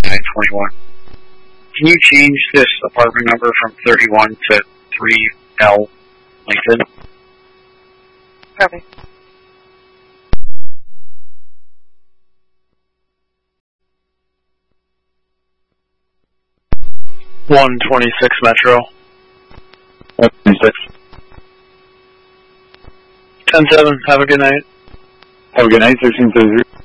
2921. Can you change this apartment number from 31 to 3L Lincoln? Copy. $126 Metro. 126. 10-7, have a good night. Have a good night, 1333.